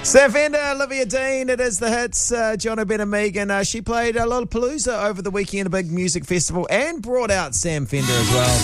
Sam Fender, Olivia Dean, it is the hits. Jono, Ben and Megan. She played Lollapalooza over the weekend, a big music festival, and brought out Sam Fender as well.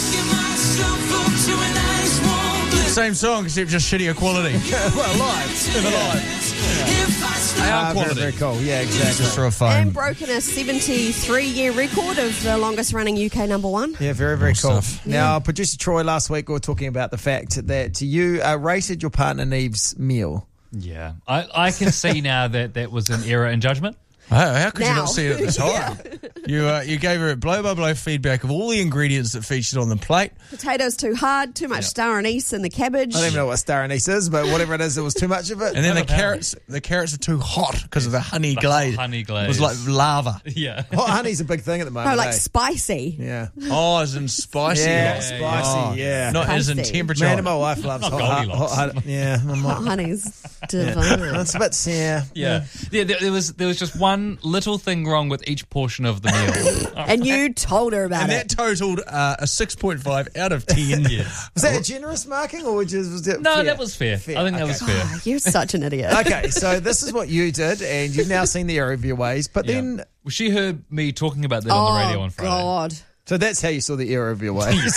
Same song, except just shittier quality. Well, live. They are quality. Very cool. Yeah, exactly. Just through a phone. And broken a 73-year record of the longest running UK number one. Yeah, very, very cool. Stuff. Now, producer Troy, last week we were talking about the fact that you rated your partner Neve's meal. Yeah. I can see now that was an error in judgment. How could you Now. not see it at the time? You gave her a blow-by-blow feedback of all the ingredients that featured on the plate. Potatoes too hard, too much star anise in the cabbage. I don't even know what star anise is, but whatever it is, it was too much of it. And then the carrots are too hot because of the honey glaze. Honey glaze. It was like lava. Yeah. Hot honey's a big thing at the moment. No, like eh? spicy. Yeah. Oh, as in spicy. Yeah, hot. spicy, yeah. Not as in Spicy. temperature. Man, my wife loves Not hot Goldilocks. honey. Yeah. I'm Hot like, honey's divine. that's a bit, Yeah. There was just one little thing wrong with each portion of the meal. And you told her about And it. that totaled a 6.5 out of 10. Yes. Was that a generous marking or was it No, fair? that was fair. I think that was fair. Oh, you're such an idiot. Okay, so this is what you did, and you've now seen the error of your ways. But then, Well, she heard me talking about that on the radio on Friday. God. so that's how you saw the error of your ways.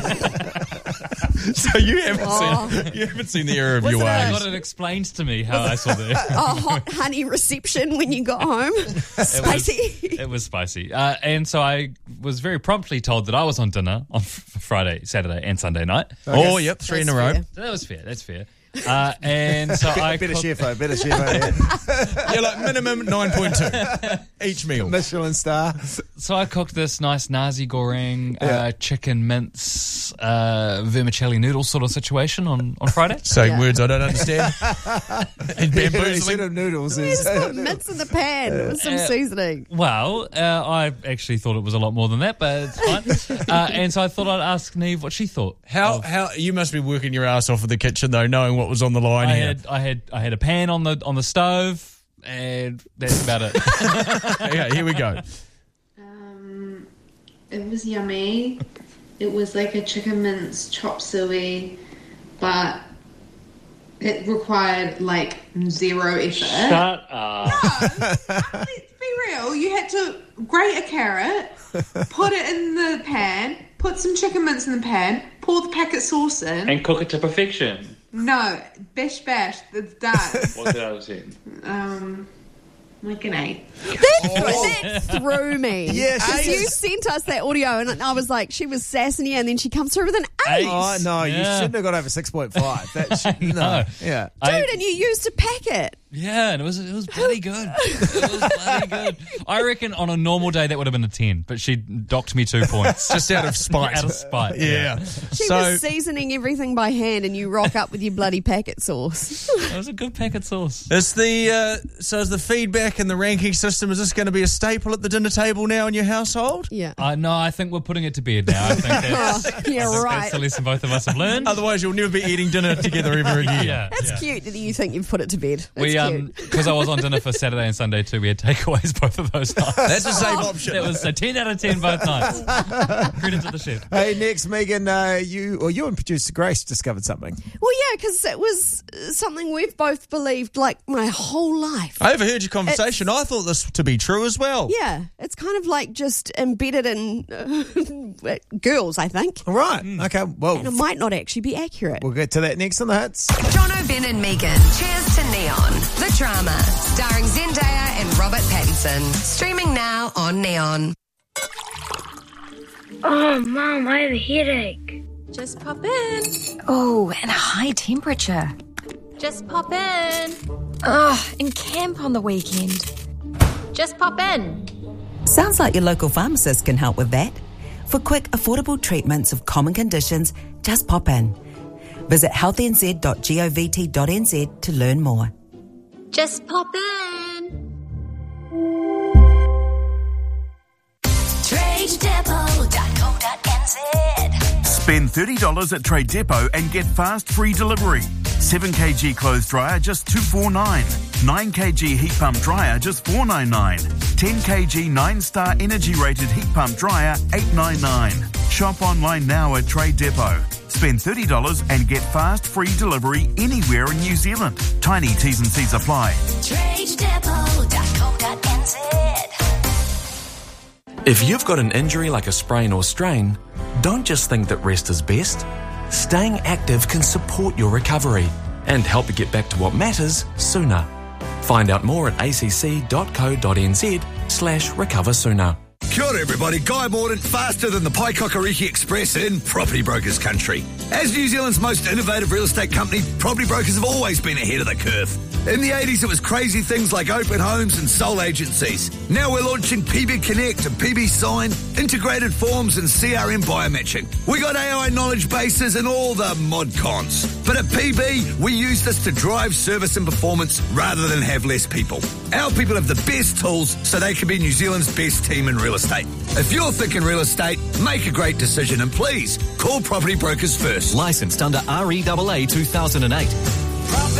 So you haven't seen the error of your I ways. got it explained to me how I saw that. A hot honey reception when you got home. Spicy. It was spicy. And so I was very promptly told that I was on dinner on Friday, Saturday, and Sunday night. Oh, yep, 3 in a row. fair. So that was fair. That's fair. And so I better cooked- chefo, better chefo. Yeah, like minimum 9.2 each meal. Michelin star. So I cooked this nice nasi goreng, chicken mince, vermicelli noodle sort of situation on Friday. Saying Yeah. words I don't understand. And Instead bamboozling. of noodles You is just put mince in the pan with some seasoning. Well, I actually thought it was a lot more than that, but it's fine. And so I thought I'd ask Neve what she thought. How you must be working your ass off of the kitchen though, knowing what was on the line here. I had a pan on the stove, and that's about it. Okay, here we go. It was yummy. It was like a chicken mince chop suey, but it required like zero effort. Shut up. Let's be real. You had to grate a carrot, put it in the pan, put some chicken mince in the pan, pour the packet sauce in. And cook it to perfection. No, bash, it's done. What did I say? Like an 8. That threw me. Yeah, Because she you is- sent us that audio and I was like, she was sassing you, and then she comes through with an 8. Oh, no, you Yeah. shouldn't have got over 6.5. That should, no. know. Yeah. Dude, and you used a packet. Yeah, and it was bloody good. It was bloody good. I reckon on a normal day that would have been a 10, but she docked me 2 points. Just out of spite. Out of spite. Yeah. She was seasoning everything by hand, and you rock up with your bloody packet sauce. It was a good packet sauce. Is the feedback and the ranking system, is this going to be a staple at the dinner table now in your household? Yeah. No, I think we're putting it to bed now. I think that's, Oh, yeah, I think right. that's the lesson both of us have learned. Otherwise, you'll never be eating dinner together ever again. Yeah, That's yeah. cute that you think you've put it to bed. That's We cute. because I was on dinner for Saturday and Sunday too. We had takeaways both of those nights. That's a safe option. That was a 10 out of 10 both nights. Credit to the chef. Hey, next, Megan, you and producer Grace discovered something. Well, yeah, because it was something we've both believed like my whole life. I overheard your conversation. I thought this to be true as well. Yeah, it's kind of like just embedded in girls, I think. All right. Okay, well, And it might not actually be accurate. we'll get to that next on the hits. Jono, Ben and Megan. Cheers to Neon. The drama. Starring Zendaya and Robert Pattinson. Streaming now on Neon. Oh, Mom, I have a headache. Just pop in. Oh, and a high temperature. Just pop in. Oh, and camp on the weekend. Just pop in. Sounds like your local pharmacist can help with that. For quick, affordable treatments of common conditions, just pop in. Visit healthnz.govt.nz to learn more. Just pop in. TradeDepot.co.nz. Spend $30 at Trade Depot and get fast free delivery. 7kg clothes dryer just $249. 9kg heat pump dryer just $499. 10kg 9-star energy rated heat pump dryer $899. Shop online now at Trade Depot. Spend $30 and get fast, free delivery anywhere in New Zealand. Tiny T's and C's apply. TradeDepot.co.nz. If you've got an injury like a sprain or strain, don't just think that rest is best. Staying active can support your recovery and help you get back to what matters sooner. Find out more at acc.co.nz/recover sooner. Kia ora everybody, Guy Mordaunt, faster than the Paikakariki Express in Property Brokers country. As New Zealand's most innovative real estate company, Property Brokers have always been ahead of the curve. In the 80s, it was crazy things like open homes and sole agencies. Now we're launching PB Connect and PB Sign, integrated forms and CRM biomatching. We got AI knowledge bases and all the mod cons. But at PB, we use this to drive service and performance rather than have less people. Our people have the best tools so they can be New Zealand's best team in real estate. If you're thinking real estate, make a great decision and please call Property Brokers first. Licensed under REAA 2008.